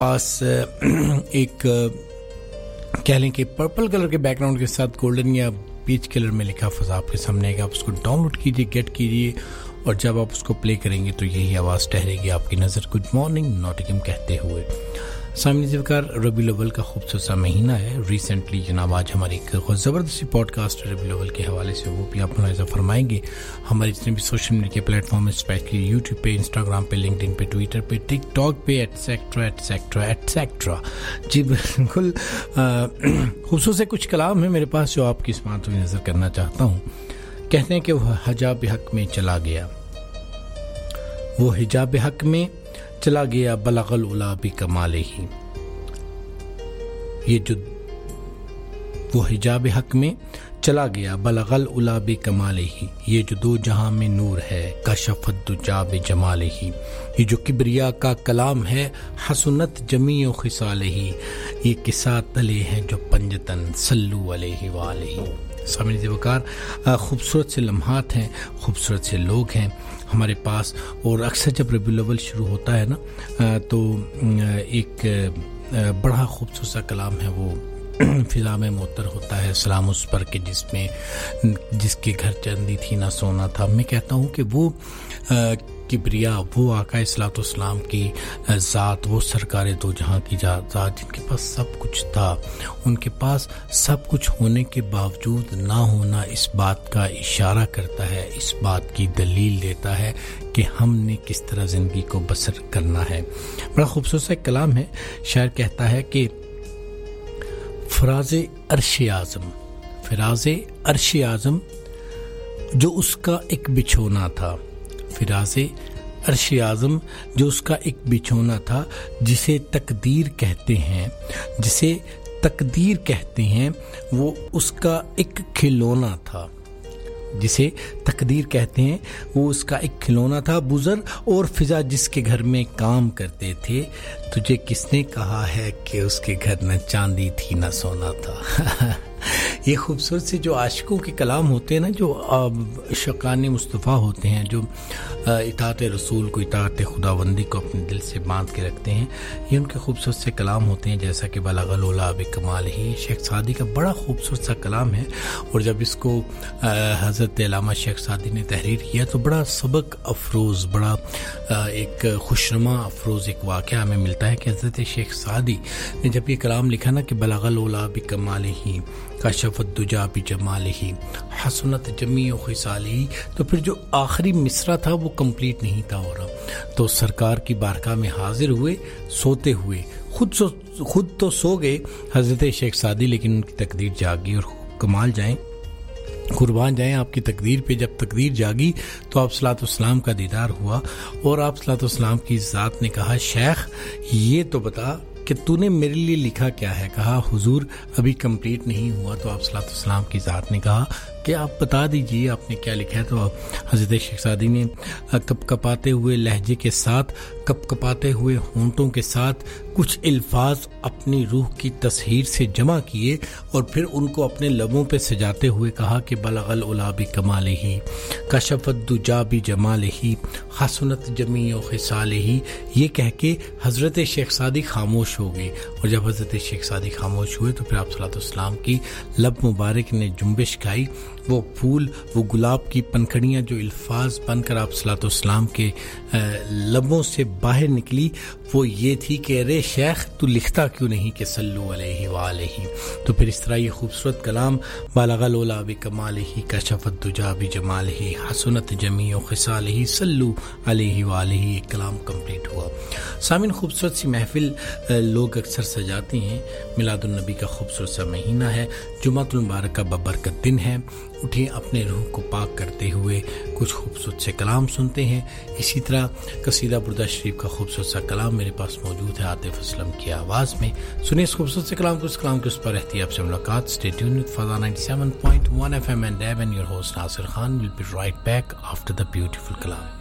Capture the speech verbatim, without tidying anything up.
पास एक कह लें कि पर्पल कलर के बैकग्राउंड के साथ गोल्डन या पीच कलर में लिखा फज़ा आपके सामने आएगा। आप उसको डाउनलोड कीजिए, गेट कीजिए और जब आप उसको प्ले करेंगे तो यही आवाज़ ठहरेगी आपकी नज़र। गुड मॉर्निंग नॉटिंघम कहते हुए। सामने ज़िक्र रबीउल अव्वल का खूबसूरत सा महीना है। रिसेंटली जनाब आज हमारी एक ज़बरदस्ती पॉडकास्ट रबीउल अव्वल के हवाले से वो भी आप मुलाहिज़ा फरमाएंगे। हमारे जितने भी सोशल मीडिया के प्लेटफॉर्म है, स्पेशली यूट्यूब पे, इंस्टाग्राम पे, लिंक्डइन पे, ट्विटर पे, टिकटॉक पे, एटसेट्रा एटसेट्रा एटसेट्रा। जी बिल्कुल खूबसूरत से कुछ कलाम है मेरे पास जो आपकी समाअत में नज़र करना चाहता हूँ। कहते हैं कि वह हिजाब हक में चला गया, वो हिजाब हक में चला गया, बलगल उला भी कमाले ही। ये जो वो हिजाब हक में चला गया, बलगल उला भी कमाले ही। ये जो दो जहां में नूर है, कशफत दुजाब जमाले ही। ये जो किबरिया का कलाम है, हसनत जमी व खिसाले ही। ये किस्सा तले हैं जो पंजतन सल्लू अलैहि वालैहि। सामने वकार खूबसूरत से लम्हात हैं, खूबसूरत से लोग हैं हमारे पास। और अक्सर जब रबीउल अव्वल शुरू होता है ना तो एक बड़ा खूबसूरत सा कलाम है वो फिजा में मोतर होता है, सलाम उस पर के जिसमें जिसके घर चंदी थी ना सोना था। मैं कहता हूँ कि वो किबरिया, वो आका इस्लाम की ज़ात, वो सरकार दो जहां की ज़ात जिनके पास सब कुछ था, उनके पास सब कुछ होने के बावजूद ना होना इस बात का इशारा करता है, इस बात की दलील देता है कि हमने किस तरह ज़िंदगी को बसर करना है। बड़ा खूबसूरत सा कलाम है। शायर कहता है कि फराज़े अर्श आज़म, फराज़े अर्श आज़म जो उसका एक बिछोना था, फिराज़े अर्श आज़म जो उसका एक बिछोना था, जिसे तकदीर कहते हैं, जिसे तकदीर कहते हैं, वो उसका एक खिलौना था, जिसे तकदीर कहते हैं, वो उसका एक खिलौना था। बुज़र और फिजा जिसके घर में काम करते थे, तुझे किसने कहा है कि उसके घर न चांदी थी न सोना था। ये खूबसूरत से जो आशिकों के कलाम होते हैं ना, जो शकान मुस्तफ़ा होते हैं, जो इताअत रसूल को, इताअत खुदाबंदी को अपने दिल से बांध के रखते हैं, ये उनके खूबसूरत से कलाम होते हैं। जैसा कि बलगल उला बि कमाल ही, शेख सादी का बड़ा खूबसूरत सा कलाम है। और जब इसको हज़रत अल्लामा शेख सादी ने तहरीर किया तो बड़ा सबक अफरोज़, बड़ा एक खुशनुमा अफरोज़ एक वाक़या हमें मिलता है कि हज़रत शेख सादी ने जब ये कलाम लिखा ना कि बलगल उला बि कमाल ही, कशफत दुजा भी जमाल ही, हसनत जमी व खिसाल ही, तो फिर जो आखिरी मिसरा था वो कंप्लीट नहीं था हो रहा। तो सरकार की बारगाह में हाजिर हुए सोते हुए, खुद सो खुद तो सो गए हज़रत शेख सादी, लेकिन उनकी तकदीर जागी। और कमाल जाएं, कुर्बान जाएं आपकी तकदीर पे। जब तकदीर जागी तो आप सलातो सलाम का दीदार हुआ और आप सलातो सलाम की ज़ात ने कहा, शेख ये तो बता कि तूने मेरे लिए लिखा क्या है। कहा हुजूर अभी कंप्लीट नहीं हुआ। तो आप सलातो सलाम की ज़ात ने कहा कि आप बता दीजिए आपने क्या लिखा है। तो हज़रत शेख सादी ने कप कपाते हुए लहजे के साथ, कप कपाते हुए होंठों के साथ कुछ अल्फाज अपनी रूह की तस्हीर से जमा किए और फिर उनको अपने लबों पे सजाते हुए कहा कि बलगल उला बि कमाल ही, कशफत दुजा बि जमाल ही, हसनत जमी व खिसाल ही। ये कह के हज़रत शेख सादी खामोश हो गए। और जब हज़रत शेख सादी खामोश हुए तो फिर आप सल्लल्लाहु अलैहि वसल्लम की लब मुबारक ने जुम्बिश खाई। वो फूल, वो गुलाब की पंखड़ियाँ जो अल्फाज बनकर आप सल्लल्लाहु अलैहि वसल्लम के लबों से बाहर निकली, वो ये थी कि अरे शेख तू लिखता क्यों नहीं कि सल्लू अलैहि वालैहि। तो फिर इस तरह ये खूबसूरत कलाम बलगल उला बि कमाल ही, कशफत दुजा बि जमाल ही, हसनत जमी व खिसाल ही, सल्लू अलैहि वालैहि, ये कलाम कंप्लीट हुआ। सामिन खूबसूरत सी महफिल लोग अक्सर सजाते हैं। मिलादुन नबी का खूबसूरत सा महीना है, जुमातुल मुबारक का बबरकत दिन है। उठिए अपने रूह को पाक करते हुए कुछ खूबसूरत से कलाम सुनते हैं। इसी तरह कसीदा बुर्दा शरीफ का खूबसूरत सा कलाम मेरे पास मौजूद है आतिफ असलम की आवाज़ में। सुनिए इस खूबसूरत से कलाम को। इस कलाम के उस पर रहती है आपसे मुलाकात। Stay tuned with फज़ा ninety seven point one F M and Dave and your host Nasir Khan will be right back after the beautiful Kalam.